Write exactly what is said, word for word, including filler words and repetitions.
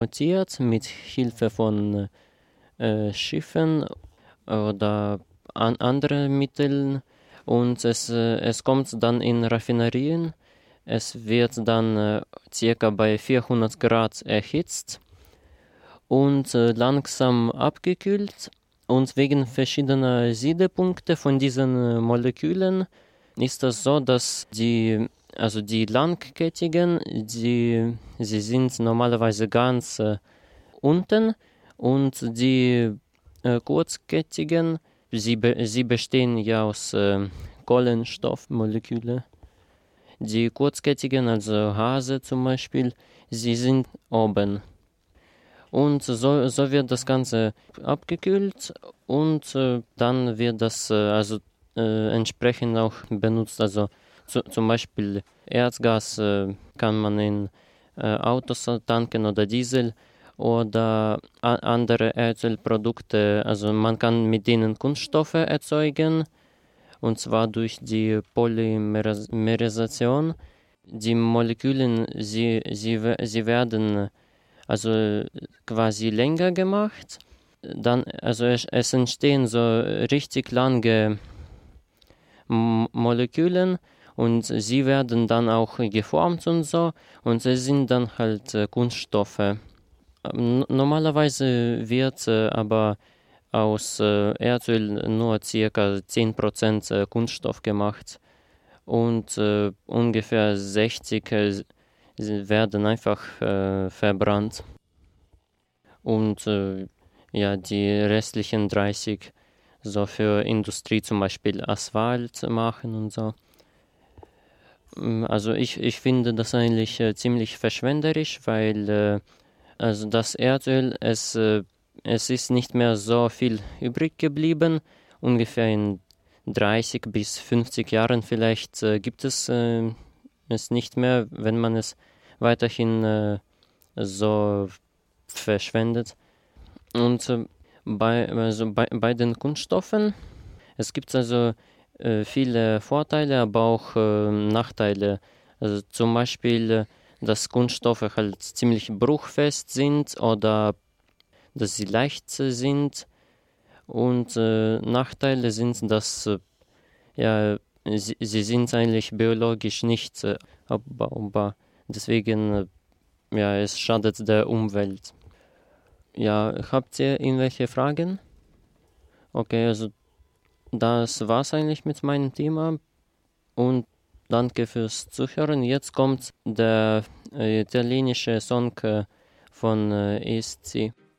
mit Hilfe von äh, Schiffen oder an andere Mitteln und es, äh, es kommt dann in Raffinerien. Es wird dann äh, circa bei vierhundert Grad erhitzt und äh, langsam abgekühlt. Und wegen verschiedener Siedepunkte von diesen äh, Molekülen ist das so, dass die, also die langkettigen, die, sie sind normalerweise ganz äh, unten und die äh, kurzkettigen, sie, be, sie bestehen ja aus äh, Kohlenstoffmoleküle. Die kurzkettigen, also Hase zum Beispiel, sie sind oben. Und so, so wird das Ganze abgekühlt und äh, dann wird das äh, also äh, entsprechend auch benutzt. Also zu, zum Beispiel Erdgas äh, kann man in äh, Autos tanken oder Diesel oder a- andere Erdölprodukte. Also man kann mit denen Kunststoffe erzeugen und zwar durch die Polymerisation. Die Moleküle, sie, sie, sie werden also quasi länger gemacht. Dann, also es, es entstehen so richtig lange M- Moleküle und sie werden dann auch geformt und so und es sind dann halt äh, Kunststoffe. Ähm, Normalerweise wird äh, aber aus äh, Erdöl nur ca. zehn Prozent äh, Kunststoff gemacht und äh, ungefähr sechzig äh, werden einfach äh, verbrannt. Und äh, ja, die restlichen dreißig so für Industrie, zum Beispiel Asphalt machen und so. Mm, Also ich, ich finde das eigentlich äh, ziemlich verschwenderisch, weil äh, also das Erdöl, es, äh, es ist nicht mehr so viel übrig geblieben. Ungefähr in dreißig bis fünfzig Jahren vielleicht äh, gibt es äh, es nicht mehr, wenn man es weiterhin äh, so verschwendet. Und äh, bei, also bei, bei den Kunststoffen, es gibt also äh, viele Vorteile, aber auch äh, Nachteile. Also zum Beispiel, äh, dass Kunststoffe halt ziemlich bruchfest sind oder dass sie leicht äh, sind. Und äh, Nachteile sind, dass äh, ja, sie, sie sind eigentlich biologisch nicht äh, abbaubar. Deswegen, äh, ja, es schadet der Umwelt. Ja, habt ihr irgendwelche Fragen? Okay, also das war's eigentlich mit meinem Thema und danke fürs Zuhören. Jetzt kommt der äh, italienische Song äh, von äh, E S C.